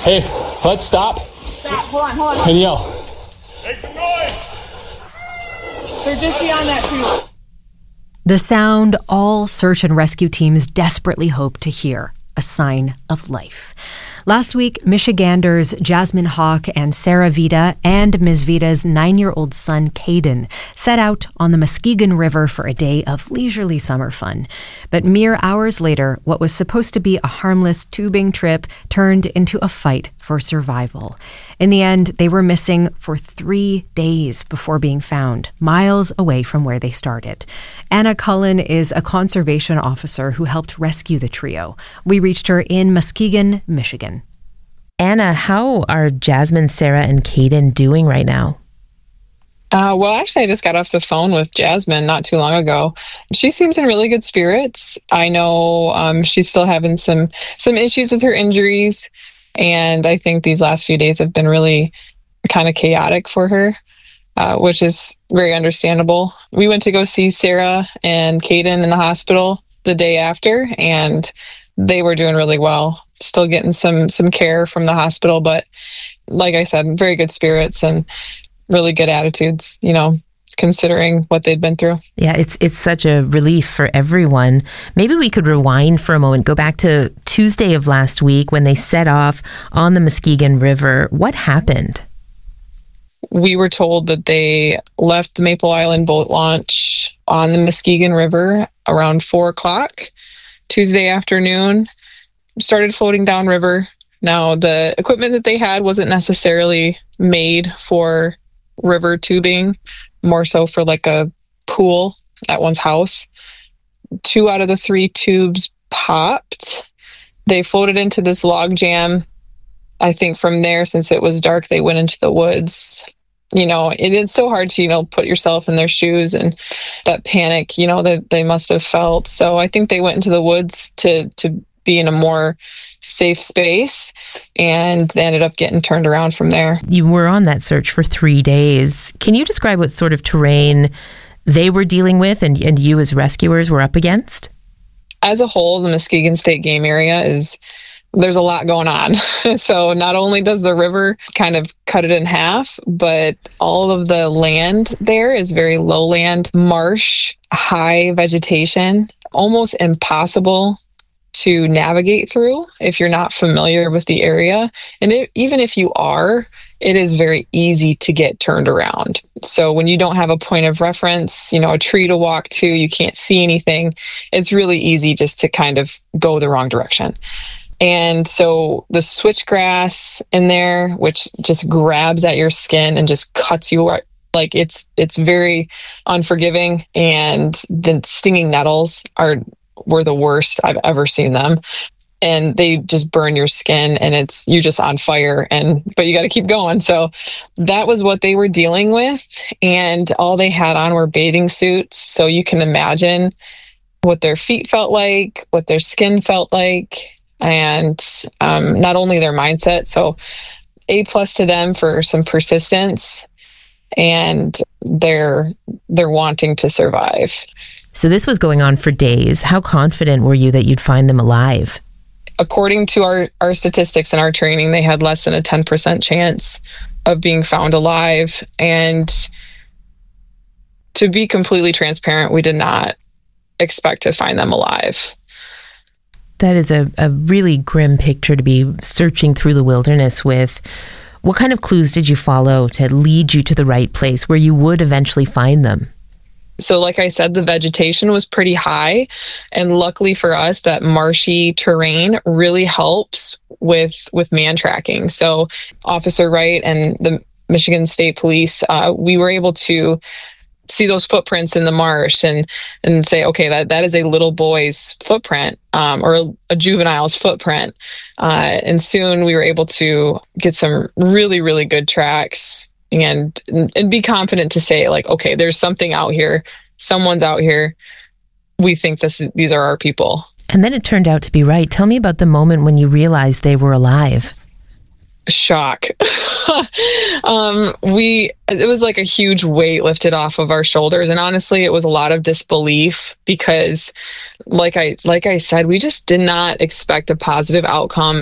Hey, let's stop. Stop. Hold on. And yell. Make some noise. They're just beyond that tree. The sound all search and rescue teams desperately hope to hear, a sign of life. Last week, Michiganders Jasmine Hawk and Sarah Vida and Ms. Vida's 9-year-old son, Caden, set out on the Muskegon River for a day of leisurely summer fun. But mere hours later, what was supposed to be a harmless tubing trip turned into a fight for survival. In the end, they were missing for 3 days before being found, miles away from where they started. Anna Cullen is a conservation officer who helped rescue the trio. We reached her in Muskegon, Michigan. Anna, how are Jasmine, Sarah, and Caden doing right now? Well, actually, I just got off the phone with Jasmine not too long ago. She seems in really good spirits. I know she's still having some issues with her injuries, and I think these last few days have been really kind of chaotic for her, which is very understandable. We went to go see Sarah and Caden in the hospital the day after, and they were doing really well. Still getting some care from the hospital, but like I said, very good spirits and really good attitudes, considering what they'd been through. Yeah, it's such a relief for everyone. Maybe we could rewind for a moment, go back to Tuesday of last week when they set off on the Muskegon River. What happened? We were told that they left the Maple Island boat launch on the Muskegon River around 4:00 Tuesday afternoon, started floating downriver. Now, the equipment that they had wasn't necessarily made for river tubing, more so for like a pool at one's house. 2 out of the 3 tubes popped. They floated into this log jam. I think from there, since it was dark, they went into the woods. It's so hard to, put yourself in their shoes and that panic, that they must have felt. So I think they went into the woods to be in a more safe space, and they ended up getting turned around from there. You were on that search for 3 days. Can you describe what sort of terrain they were dealing with and you as rescuers were up against? As a whole, the Muskegon State Game Area there's a lot going on. So not only does the river kind of cut it in half, but all of the land there is very lowland, marsh, high vegetation, almost impossible to navigate through if you're not familiar with the area. And even if you are, it is very easy to get turned around. So when you don't have a point of reference, a tree to walk to, you can't see anything, it's really easy just to kind of go the wrong direction. And so the switchgrass in there, which just grabs at your skin and just cuts you right, like it's very unforgiving. And the stinging nettles were the worst I've ever seen them. And they just burn your skin and you're just on fire, but you got to keep going. So that was what they were dealing with. And all they had on were bathing suits. So you can imagine what their feet felt like, what their skin felt like, and not only their mindset. So A+ to them for some persistence, and they're wanting to survive. So this was going on for days. How confident were you that you'd find them alive? According to our statistics and our training, they had less than a 10% chance of being found alive. And to be completely transparent, we did not expect to find them alive. That is a really grim picture to be searching through the wilderness with. What kind of clues did you follow to lead you to the right place where you would eventually find them? So like I said, the vegetation was pretty high. And luckily for us, that marshy terrain really helps with man tracking. So Officer Wright and the Michigan State Police, we were able to see those footprints in the marsh and say, okay, that is a little boy's footprint, or a juvenile's footprint. And soon we were able to get some really, really good tracks and be confident to say, like, okay, there's something out here. Someone's out here. We think these are our people. And then it turned out to be right. Tell me about the moment when you realized they were alive. Shock. It was like a huge weight lifted off of our shoulders. And honestly, it was a lot of disbelief because like I said, we just did not expect a positive outcome.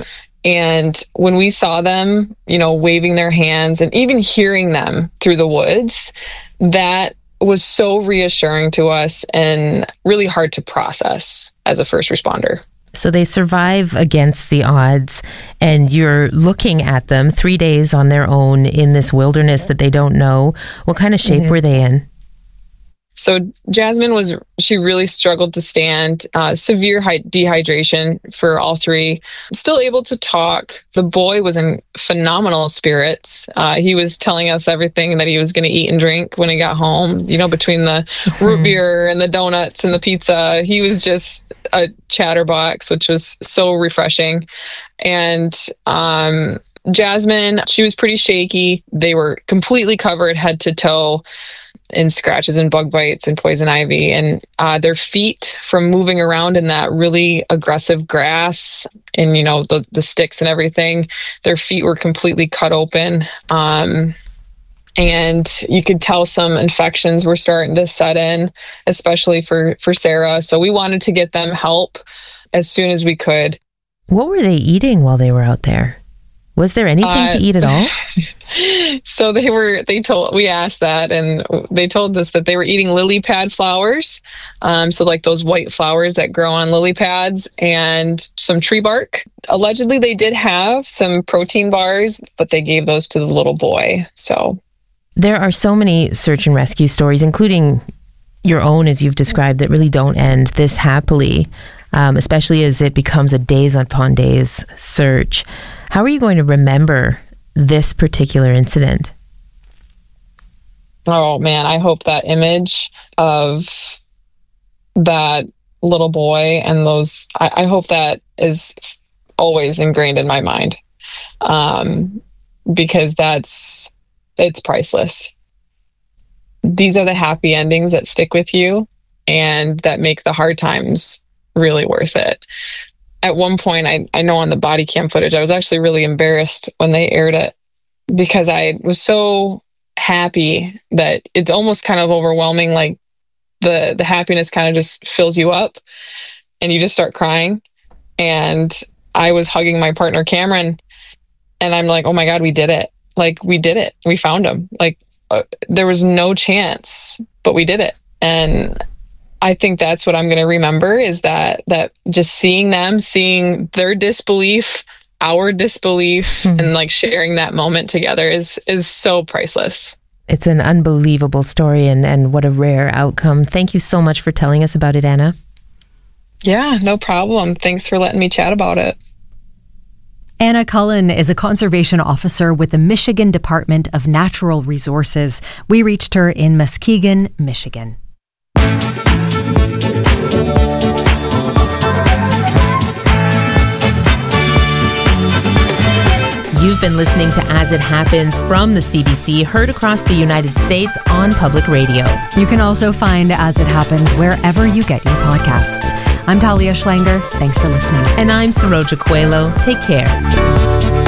And when we saw them, waving their hands and even hearing them through the woods, that was so reassuring to us and really hard to process as a first responder. So they survive against the odds, and you're looking at them 3 days on their own in this wilderness that they don't know. What kind of shape were they in? So Jasmine she really struggled to stand, severe dehydration for all three, still able to talk. The boy was in phenomenal spirits. He was telling us everything that he was going to eat and drink when he got home, between the root beer and the donuts and the pizza. He was just a chatterbox, which was so refreshing. And, Jasmine, she was pretty shaky. They were completely covered head to toe in scratches and bug bites and poison ivy, and their feet from moving around in that really aggressive grass and the sticks and everything, their feet were completely cut open, and you could tell some infections were starting to set in, especially for Sarah. So we wanted to get them help as soon as we could. What were they eating while they were out there? Was there anything to eat at all? So we asked that, and they told us that they were eating lily pad flowers. So like those white flowers that grow on lily pads, and some tree bark. Allegedly, they did have some protein bars, but they gave those to the little boy. So there are so many search and rescue stories, including your own, as you've described, that really don't end this happily, especially as it becomes a days upon days search. How are you going to remember this particular incident? Oh man, I hope that image of that little boy and those, I hope that is always ingrained in my mind, because it's priceless. These are the happy endings that stick with you and that make the hard times really worth it. At one point, I know on the body cam footage, I was actually really embarrassed when they aired it, because I was so happy that it's almost kind of overwhelming. Like the happiness kind of just fills you up and you just start crying. And I was hugging my partner, Cameron, and I'm like, oh my God, we did it. Like we did it. We found him. Like there was no chance, but we did it. And I think that's what I'm going to remember, is that just seeing their disbelief, our disbelief, and like sharing that moment together is so priceless. It's an unbelievable story, and what a rare outcome. Thank you so much for telling us about it, Anna. Yeah, no problem. Thanks for letting me chat about it. Anna Cullen is a conservation officer with the Michigan Department of Natural Resources. We reached her in Muskegon, Michigan. You've been listening to As It Happens from the CBC, heard across the United States on public radio. You can also find As It Happens wherever you get your podcasts. I'm Talia Schlanger. Thanks for listening. And I'm Saroja Coelho. Take care.